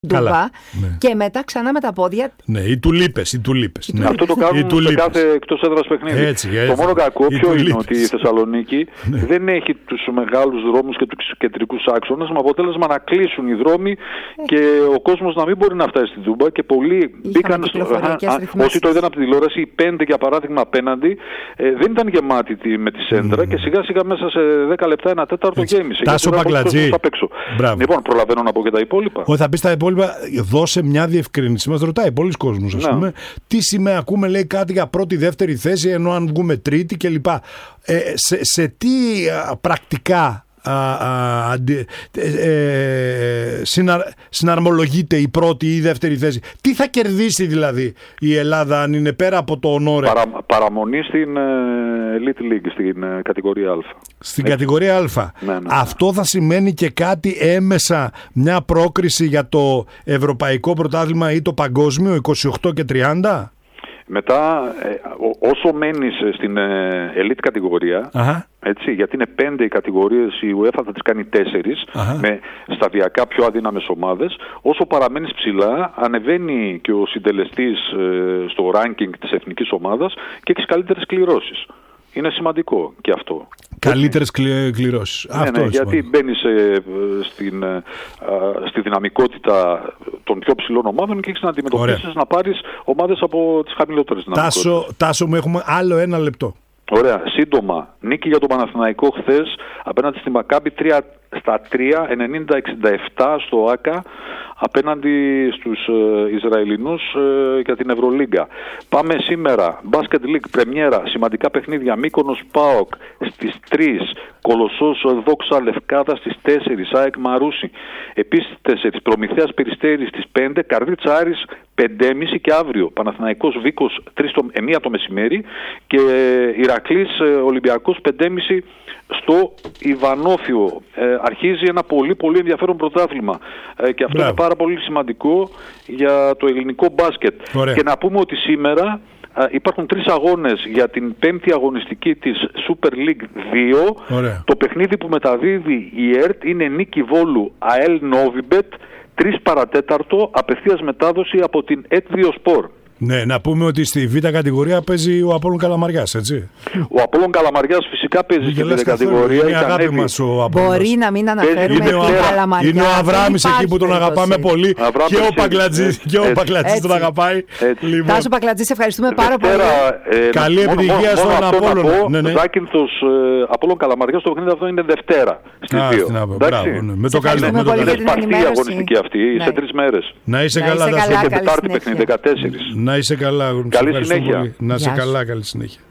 Ντούμπα, και μετά ξανά με τα πόδια. Ναι, οι τουλίπες. Ναι. Αυτό το κάνουν σε κάθε εκτός έδρας παιχνίδι. Έτσι. Το μόνο κακό ποιο είναι ότι η Θεσσαλονίκη δεν έχει τους μεγάλους δρόμους και τους κεντρικούς άξονες, με αποτέλεσμα να κλείσουν οι δρόμοι και ο κόσμος να μην μπορεί να φτάσει στην Ντούμπα, και πολλοί μπήκαν όσοι το είδαν από τη τηλεόραση, οι 5 για παράδειγμα απέναντι δεν ήταν γεμάτοι με τη σέντρα και σιγά σιγά μέσα σε 10 λεπτά, ένα τέταρτο γέμισε. Τάσο Παγκλατζή. Λοιπόν, προλαβαίνω να πω και τα υπόλοιπα. Θα πει τα υπόλοιπα, δώσε μια διευκρίνηση. Μας ρωτάει πολλοί κόσμος, ας πούμε. Τι σημαίνει, ακούμε, λέει κάτι για πρώτη, δεύτερη θέση, ενώ αν βγούμε τρίτη κλπ. Σε τι πρακτικά συναρμολογείται η πρώτη ή η δεύτερη θέση? Τι θα κερδίσει δηλαδή η Ελλάδα αν είναι πέρα από το ονόρε? Παραμονή στην Elite League, στην κατηγορία Α. Στην κατηγορία Α. Ναι. Αυτό θα σημαίνει και κάτι έμεσα, μια πρόκριση για το ευρωπαϊκό πρωτάθλημα ή το παγκόσμιο 28 και 30? Μετά, όσο μένεις στην elite κατηγορία, έτσι, γιατί είναι 5 οι κατηγορίες, η UEFA θα τις κάνει 4 με σταδιακά πιο αδύναμες ομάδες. Όσο παραμένεις ψηλά, ανεβαίνει και ο συντελεστής στο ranking της εθνικής ομάδας και έχεις καλύτερες κληρώσεις. Είναι σημαντικό και αυτό. Καλύτερες κληρώσεις. Ναι, γιατί μπαίνεις στη δυναμικότητα των πιο ψηλών ομάδων και έχεις να αντιμετωπίσεις να πάρεις ομάδες από τις χαμηλότερες δυναμικότητες. Τάσο μου, έχουμε άλλο 1 λεπτό. Ωραία, σύντομα. Νίκη για τον Παναθηναϊκό χθες απέναντι στη Μακάμπι 3-3, 90-67 στο ΆΚΑ, απέναντι στους Ισραηλινούς για την Ευρωλίγκα. Πάμε σήμερα, Basket League, πρεμιέρα, σημαντικά παιχνίδια, Μύκονος ΠΑΟΚ στις 3, Κολοσσός Δόξα Λευκάδα στις 4, ΑΕΚ Μαρούσι. Επίσης 4, Προμηθέας Περιστέρης στις 5, Καρδίτσα Άρης 5.30 και αύριο Παναθηναϊκός Βίκος 1 το μεσημέρι και Ηρακλής Ολυμπιακός 5.30 στο Ιβανόφιο. Αρχίζει ένα πολύ πολύ ενδιαφέρον πρωτάθλημα και αυτό είναι πάρα πολύ σημαντικό για το ελληνικό μπάσκετ. Ωραία. Και να πούμε ότι σήμερα υπάρχουν 3 αγώνες για την 5η αγωνιστική της Super League 2. Ωραία. Το παιχνίδι που μεταδίδει η ΕΡΤ είναι νίκη Βόλου ΑΕΛ Νόβιμπετ 3 παρατέταρτο, απευθείας μετάδοση από την ΕΤ2 Sport. Ναι, να πούμε ότι στη Β' κατηγορία παίζει ο Απόλλων Καλαμαριάς, έτσι. Ο Απόλλων Καλαμαριάς φυσικά παίζει στη Β' κατηγορία. Είναι αγάπη μας ο Απόλλωνας. Μπορεί να μην αναφέρουμε την Καλαμαριά. Είναι ο Αβράμης εκεί που τον αγαπάμε πολύ. Και ο Παγκλατζής τον αγαπάει. Τάσο Παγκλατζή, σε ευχαριστούμε πάρα πολύ. Καλή επιτυχία στον Απόλλωνα. Ζάκυνθος Απόλλων Καλαμαριάς, το παιχνίδι αυτό είναι Δευτέρα στις 2. Με το καλύτερο. Είναι σπαστή η αγωνιστική αυτή σε 3 μέρες. Να είσαι καλά. Και Τετάρτη παιχνίδι 14. Να είσαι καλά. Καλή συνέχεια. Να είσαι καλά, καλή συνέχεια.